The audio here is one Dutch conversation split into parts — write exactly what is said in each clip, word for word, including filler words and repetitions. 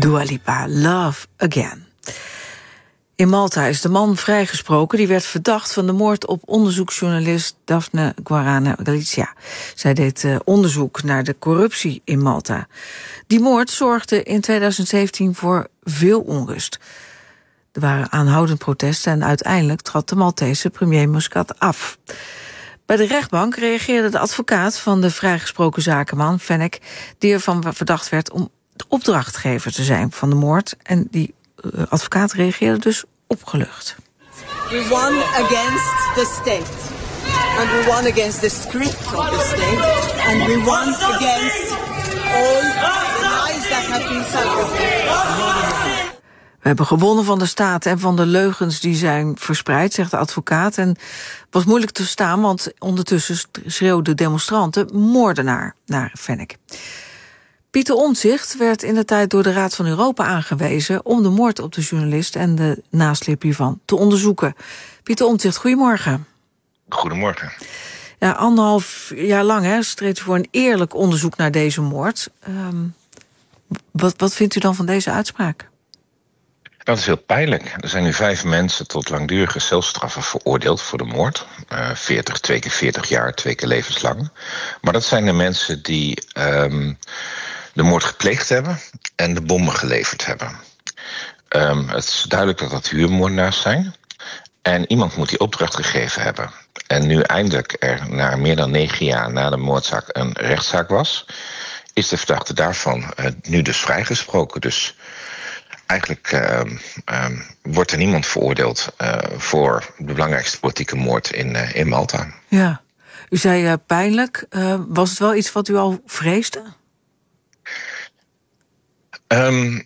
Dua Lipa, Love Again. In Malta is de man vrijgesproken die werd verdacht van de moord op onderzoeksjournalist Daphne Caruana Galizia. Zij deed uh, onderzoek naar de corruptie in Malta. Die moord zorgde in twintig zeventien voor veel onrust. Er waren aanhoudend protesten en uiteindelijk trad de Maltese premier Muscat af. Bij de rechtbank reageerde de advocaat van de vrijgesproken zakenman, Fenech, die ervan verdacht werd om de opdrachtgever te zijn van de moord. En die uh, advocaat reageerde dus opgelucht. We won against the state. And we won against the script of the state. And we won against all the lies that have been sacrificed. We hebben gewonnen van de staat en van de leugens die zijn verspreid, zegt de advocaat. En het was moeilijk te verstaan, want ondertussen schreeuwden demonstranten moordenaar naar Fenech. Pieter Omtzigt werd indertijd door de Raad van Europa aangewezen om de moord op de journalist en de nasleep hiervan te onderzoeken. Pieter Omtzigt, goedemorgen. Goedemorgen. Ja, anderhalf jaar lang hè, streed u voor een eerlijk onderzoek naar deze moord. Um, wat, wat vindt u dan van deze uitspraak? Dat is heel pijnlijk. Er zijn nu vijf mensen tot langdurige celstraffen veroordeeld voor de moord. Uh, veertig, twee keer veertig jaar, twee keer levenslang. Maar dat zijn de mensen die um, de moord gepleegd hebben en de bommen geleverd hebben. Um, het is duidelijk dat dat huurmoordenaars zijn. En iemand moet die opdracht gegeven hebben. En nu eindelijk er na meer dan negen jaar na de moordzaak een rechtszaak was, is de verdachte daarvan uh, nu dus vrijgesproken. Dus eigenlijk uh, uh, wordt er niemand veroordeeld uh, voor de belangrijkste politieke moord in, uh, in Malta. Ja, u zei uh, pijnlijk. Uh, was het wel iets wat u al vreesde? Um,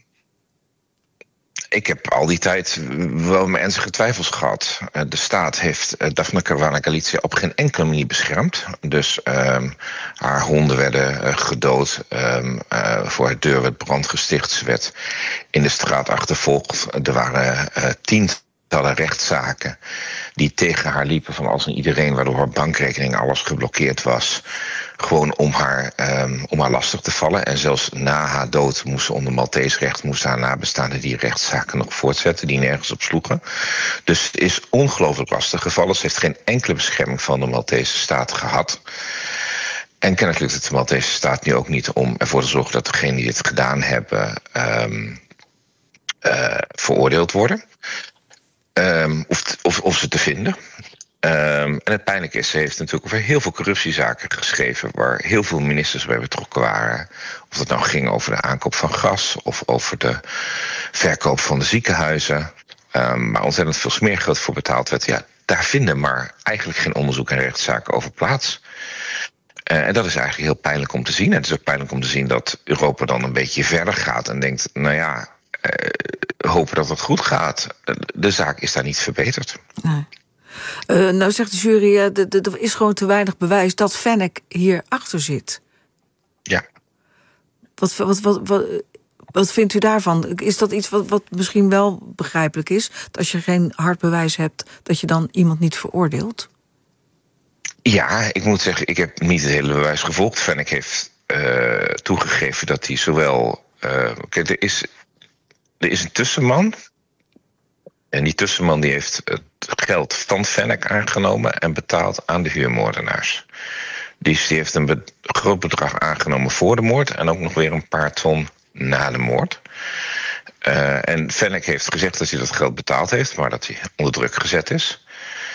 ik heb al die tijd wel mijn ernstige twijfels gehad. Uh, de staat heeft uh, Daphne Caruana Galizia op geen enkele manier beschermd. Dus um, haar honden werden uh, gedood. Um, uh, voor haar deur werd brand gesticht. Ze werd in de straat achtervolgd. Er waren uh, tientallen rechtszaken die tegen haar liepen van alles en iedereen, waardoor haar bankrekening alles geblokkeerd was. Gewoon om haar, um, om haar lastig te vallen. En zelfs na haar dood moest ze onder Maltees recht, moesten haar nabestaanden die rechtszaken nog voortzetten, die nergens op sloegen. Dus het is ongelooflijk lastig gevallen. Ze heeft geen enkele bescherming van de Maltese staat gehad. En kennelijk lukt het de Maltese staat nu ook niet om ervoor te zorgen dat degenen die dit gedaan hebben um, uh, veroordeeld worden. Um, of, of, of ze te vinden. Um, en het pijnlijke is, ze heeft natuurlijk over heel veel corruptiezaken geschreven, waar heel veel ministers bij betrokken waren. Of dat nou ging over de aankoop van gas of over de verkoop van de ziekenhuizen. Um, maar ontzettend veel smeergeld voor betaald werd. Ja, daar vinden maar eigenlijk geen onderzoek en rechtszaken over plaats. Uh, en dat is eigenlijk heel pijnlijk om te zien. En het is ook pijnlijk om te zien dat Europa dan een beetje verder gaat en denkt, nou ja, uh, hopen dat het goed gaat. De zaak is daar niet verbeterd. Nee. Uh, nou zegt de jury, uh, er is gewoon te weinig bewijs dat Fenech hier achter zit. Ja. Wat, wat, wat, wat, wat vindt u daarvan? Is dat iets wat, wat misschien wel begrijpelijk is? Dat als je geen hard bewijs hebt, dat je dan iemand niet veroordeelt? Ja, ik moet zeggen, ik heb niet het hele bewijs gevolgd. Fenech heeft uh, toegegeven dat hij zowel... Uh, kijk, er is, er is een tussenman. En die tussenman die heeft het geld van Fenech aangenomen en betaald aan de huurmoordenaars. Die, die heeft een be- groot bedrag aangenomen voor de moord en ook nog weer een paar ton na de moord. Uh, en Fenech heeft gezegd dat hij dat geld betaald heeft, maar dat hij onder druk gezet is.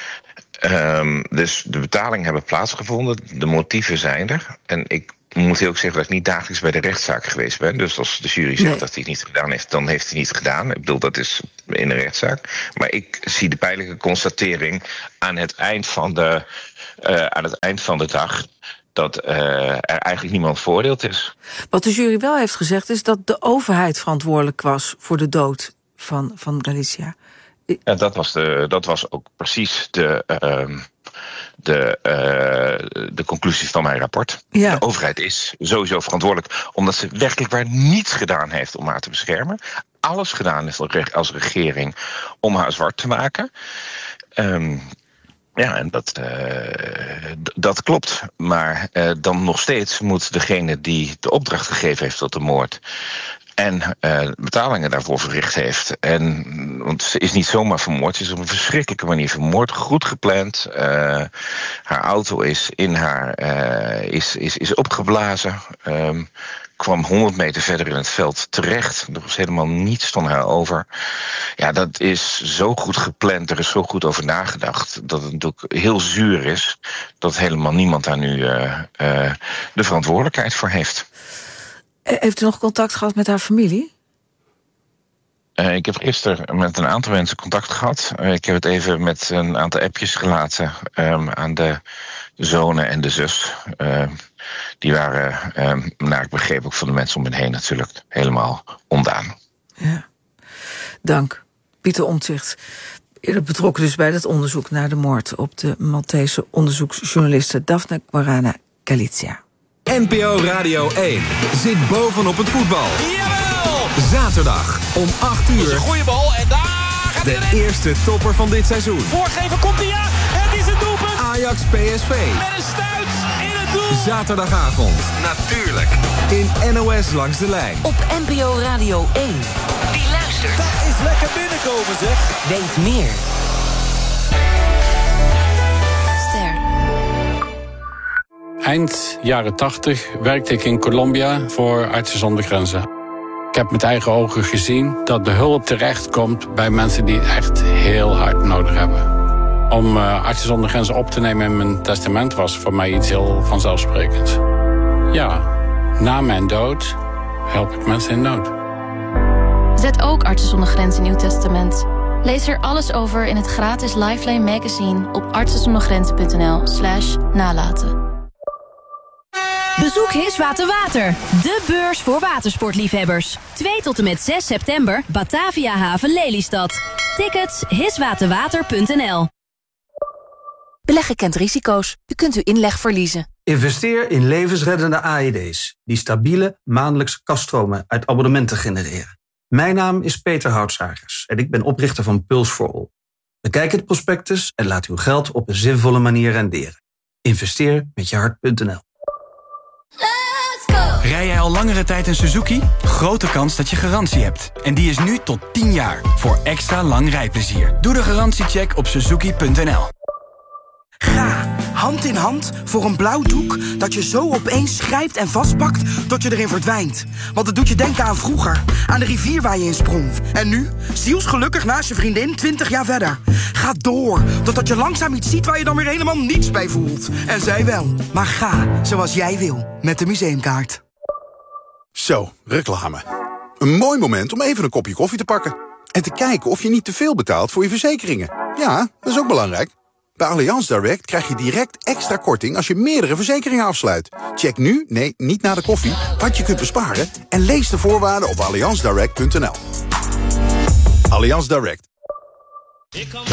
Um, dus de betalingen hebben plaatsgevonden, de motieven zijn er. En ik moet heel ook zeggen dat ik niet dagelijks bij de rechtszaak geweest ben. Dus als de jury zegt nee. dat hij het niet gedaan heeft, dan heeft hij het niet gedaan. Ik bedoel, dat is in een rechtszaak. Maar ik zie de pijnlijke constatering aan het eind van de, uh, aan het eind van de dag dat uh, er eigenlijk niemand veroordeeld is. Wat de jury wel heeft gezegd is dat de overheid verantwoordelijk was voor de dood van, van Galizia. Ja, dat was, de, dat was ook precies de, uh, de, uh, de conclusie van mijn rapport. Ja. De overheid is sowieso verantwoordelijk omdat ze werkelijk waar niets gedaan heeft om haar te beschermen. Alles gedaan heeft als regering om haar zwart te maken. Um, ja, en dat, uh, d- dat klopt. Maar uh, dan nog steeds moet degene die de opdracht gegeven heeft tot de moord En uh, betalingen daarvoor verricht heeft. En, want ze is niet zomaar vermoord, ze is op een verschrikkelijke manier vermoord. Goed gepland. Uh, haar auto is, in haar, uh, is, is, is opgeblazen. Um, kwam honderd meter verder in het veld terecht. Er was helemaal niets van haar over. Ja, dat is zo goed gepland. Er is zo goed over nagedacht. Dat het natuurlijk heel zuur is. Dat helemaal niemand daar nu uh, uh, de verantwoordelijkheid voor heeft. Heeft u nog contact gehad met haar familie? Uh, ik heb gisteren met een aantal mensen contact gehad. Uh, ik heb het even met een aantal appjes gelaten um, aan de zonen en de zus. Uh, die waren, um, naar ik begreep, ook van de mensen om me heen natuurlijk helemaal ontdaan. Ja, dank. Pieter Omtzigt, eerder betrokken dus bij het onderzoek naar de moord op de Maltese onderzoeksjournaliste Daphne Caruana Galizia. N P O Radio één zit bovenop het voetbal. Jawel! Zaterdag om acht uur. Dat is een goede bal en daar gaat de hij eerste topper van dit seizoen. Voorgever komt hij, ja! Het is een doelpunt! Ajax P S V. Met een stuit in het doel! Zaterdagavond. Natuurlijk. In N O S Langs de Lijn. Op N P O Radio één. Wie luistert? Dat is lekker binnenkomen, zeg! Weet meer. Eind jaren tachtig werkte ik in Colombia voor Artsen zonder Grenzen. Ik heb met eigen ogen gezien dat de hulp terechtkomt bij mensen die het echt heel hard nodig hebben. Om uh, Artsen zonder Grenzen op te nemen in mijn testament was voor mij iets heel vanzelfsprekends. Ja, na mijn dood help ik mensen in nood. Zet ook Artsen zonder Grenzen in uw testament. Lees er alles over in het gratis Lifeline magazine op artsenzondergrenzen.nl slash nalaten. Bezoek Hiswater Water, de beurs voor watersportliefhebbers. twee tot en met zes september, Batavia Haven Lelystad. Tickets hiswaterwater punt n l. Beleggen kent risico's. U kunt uw inleg verliezen. Investeer in levensreddende A E D's... die stabiele maandelijkse kaststromen uit abonnementen genereren. Mijn naam is Peter Houtsagers en ik ben oprichter van Pulse for All. Bekijk het prospectus en laat uw geld op een zinvolle manier renderen. Investeer met je hart punt n l. Rij jij al langere tijd een Suzuki? Grote kans dat je garantie hebt. En die is nu tot tien jaar. Voor extra lang rijplezier. Doe de garantiecheck op suzuki punt n l. Ga hand in hand voor een blauw doek dat je zo opeens grijpt en vastpakt tot je erin verdwijnt. Want het doet je denken aan vroeger, aan de rivier waar je in sprong. En nu, zielsgelukkig naast je vriendin twintig jaar verder. Ga door, totdat je langzaam iets ziet waar je dan weer helemaal niets bij voelt. En zij wel. Maar ga zoals jij wil, met de museumkaart. Zo, reclame. Een mooi moment om even een kopje koffie te pakken. En te kijken of je niet te veel betaalt voor je verzekeringen. Ja, dat is ook belangrijk. Bij Allianz Direct krijg je direct extra korting als je meerdere verzekeringen afsluit. Check nu, nee, niet na de koffie, wat je kunt besparen... en lees de voorwaarden op allianz direct punt n l. Allianz Direct.